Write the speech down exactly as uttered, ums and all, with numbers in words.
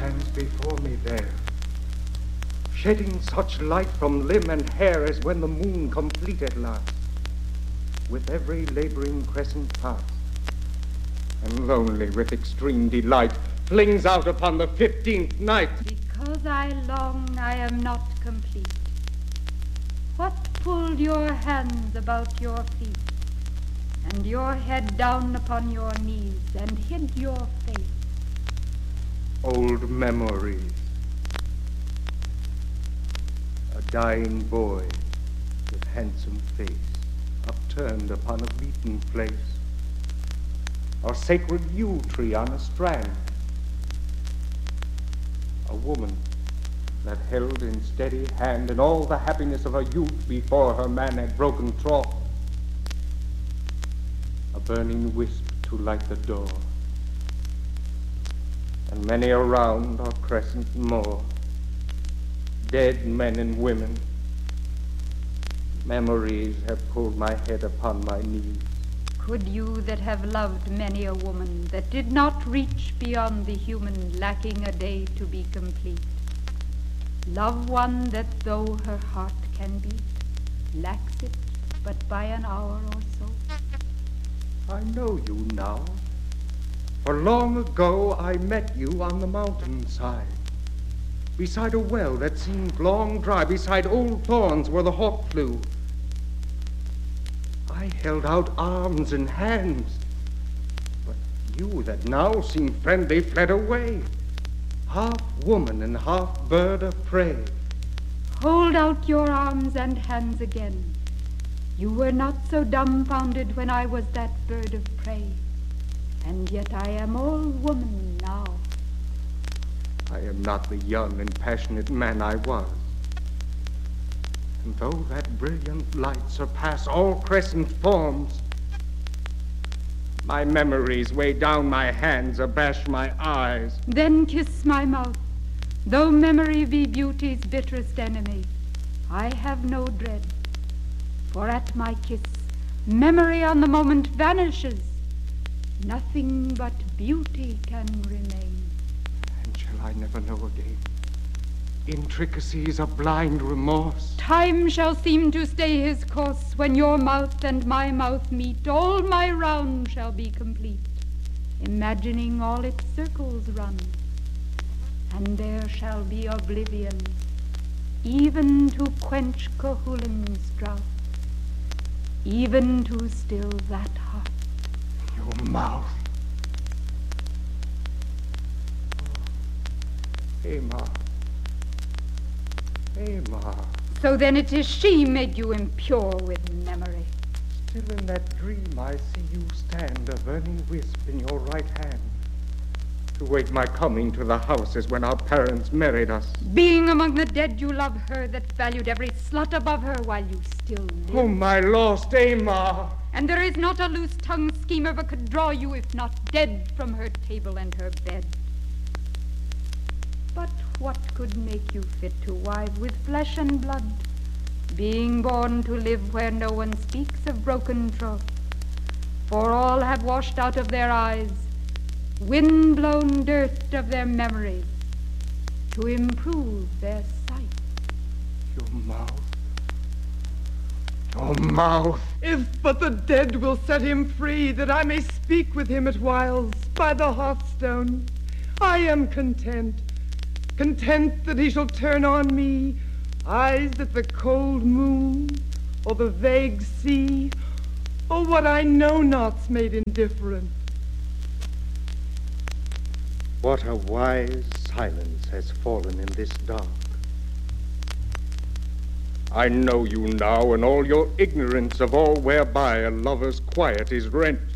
stands before me there, shedding such light from limb and hair as when the moon complete at last, with every laboring crescent past, and lonely with extreme delight, flings out upon the fifteenth night. Because I long I am not complete. What pulled your hands about your feet, and your head down upon your knees, and hid your face? Old memories. A dying boy with handsome face, upturned upon a beaten place. Our sacred yew tree on a strand. A woman that held in steady hand and all the happiness of her youth before her man had broken troth. A burning wisp to light the door, and many around our crescent more, dead men and women. Memories have pulled my head upon my knees. Could you that have loved many a woman that did not reach beyond the human, lacking a day to be complete, love one that though her heart can beat, lacks it but by an hour or so? I know you now, for long ago I met you on the mountainside, beside a well that seemed long dry, beside old thorns where the hawk flew. I held out arms and hands, but you that now seem friendly fled away, half woman and half bird of prey. Hold out your arms and hands again. You were not so dumbfounded when I was that bird of prey, and yet I am all woman now. I am not the young and passionate man I was. And though that brilliant light surpass all crescent forms, my memories weigh down my hands, abash my eyes. Then kiss my mouth. Though memory be beauty's bitterest enemy, I have no dread. For at my kiss, memory on the moment vanishes. Nothing but beauty can remain. And shall I never know again intricacies of blind remorse? Time shall seem to stay his course. When your mouth and my mouth meet, all my round shall be complete, imagining all its circles run. And there shall be oblivion, even to quench Cuchulain's drought, even to still that heart. Your mouth. Oh, Aymar. Aymar. So then it is she made you impure with memory. Still in that dream I see you stand, a burning wisp in your right hand, to wait my coming to the house as when our parents married us. Being among the dead, you love her that valued every slut above her while you still live. Oh, my lost Aymar! And there is not a loose-tongued schemer but could draw you, if not dead, from her table and her bed. But what could make you fit to wive with flesh and blood, being born to live where no one speaks of broken troth? For all have washed out of their eyes wind-blown dirt of their memories to improve their sight. Your mouth. Your mouth. If but the dead will set him free, that I may speak with him at whiles by the hearthstone, I am content. Content that he shall turn on me eyes that the cold moon, or the vague sea, or what I know not's made indifferent. What a wise silence has fallen in this dark. I know you now, and all your ignorance of all whereby a lover's quiet is rent.